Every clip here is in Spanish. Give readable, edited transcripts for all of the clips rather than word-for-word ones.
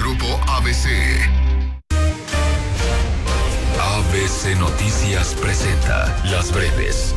Grupo ABC. ABC Noticias presenta Las Breves.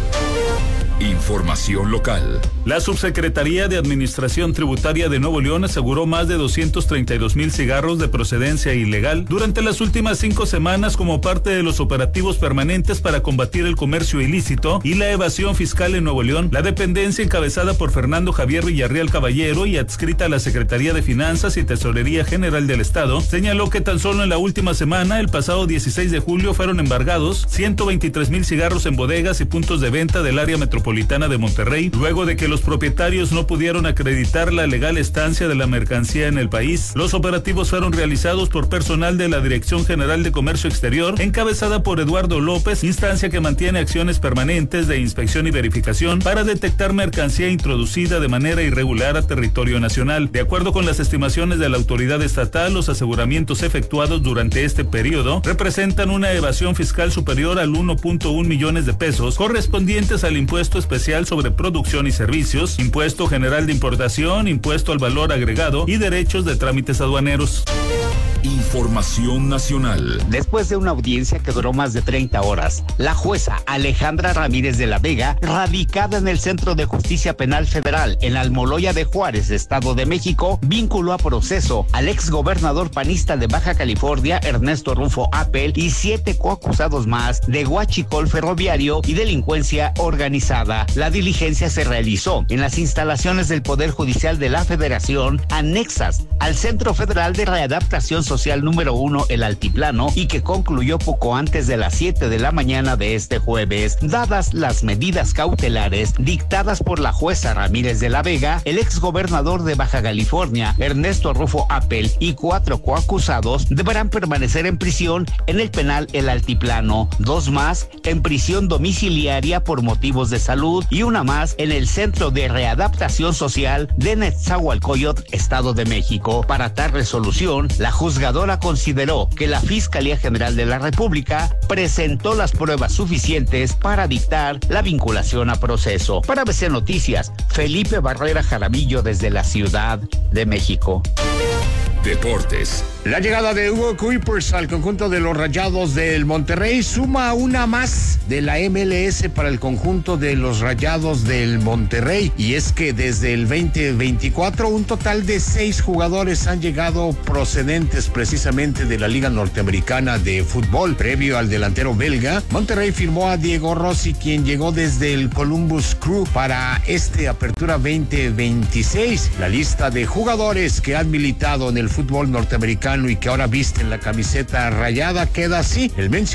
Información local. La Subsecretaría de Administración Tributaria de Nuevo León aseguró más de 232,000 cigarros de procedencia ilegal durante las últimas 5 semanas como parte de los operativos permanentes para combatir el comercio ilícito y la evasión fiscal en Nuevo León. La dependencia, encabezada por Fernando Javier Villarreal Caballero y adscrita a la Secretaría de Finanzas y Tesorería General del Estado, señaló que tan solo en la última semana, el pasado 16 de julio, fueron embargados 123,000 cigarros en bodegas y puntos de venta del área metropolitana de Monterrey, luego de que los propietarios no pudieron acreditar la legal estancia de la mercancía en el país. Los operativos fueron realizados por personal de la Dirección General de Comercio Exterior, encabezada por Eduardo López, instancia que mantiene acciones permanentes de inspección y verificación para detectar mercancía introducida de manera irregular a territorio nacional. De acuerdo con las estimaciones de la autoridad estatal, los aseguramientos efectuados durante este periodo representan una evasión fiscal superior al 1.1 millones de pesos, correspondientes al impuesto especial sobre producción y servicios, impuesto general de importación, impuesto al valor agregado y derechos de trámites aduaneros. Información nacional. Después de una audiencia que duró más de 30 horas, la jueza Alejandra Ramírez de la Vega, radicada en el Centro de Justicia Penal Federal en Almoloya de Juárez, Estado de México, vinculó a proceso al exgobernador panista de Baja California, Ernesto Rufo Appel, y 7 coacusados más de huachicol ferroviario y delincuencia organizada. La diligencia se realizó en las instalaciones del Poder Judicial de la Federación, anexas al Centro Federal de Readaptación Social número 1, El Altiplano, y que concluyó poco antes de las 7 de la mañana de este jueves. Dadas las medidas cautelares dictadas por la jueza Ramírez de la Vega, el exgobernador de Baja California, Ernesto Rufo Appel, y 4 coacusados deberán permanecer en prisión en el penal El Altiplano, 2 más en prisión domiciliaria por motivos de salud y 1 más en el Centro de Readaptación Social de Nezahualcóyotl, Estado de México. Para tal resolución, la juzgadora consideró que la Fiscalía General de la República presentó las pruebas suficientes para dictar la vinculación a proceso. Para ABC Noticias, Felipe Barrera Jaramillo desde la Ciudad de México. Deportes. La llegada de Hugo Kuipers al conjunto de los Rayados del Monterrey suma una más de la MLS para el conjunto de los Rayados del Monterrey, y es que desde el 2024 un total de 6 jugadores han llegado procedentes precisamente de la Liga Norteamericana de Fútbol. Previo al delantero belga, Monterrey firmó a Diego Rossi, quien llegó desde el Columbus Crew para Apertura 2026. La lista de jugadores que han militado en el fútbol norteamericano y que ahora visten la camiseta rayada queda así. El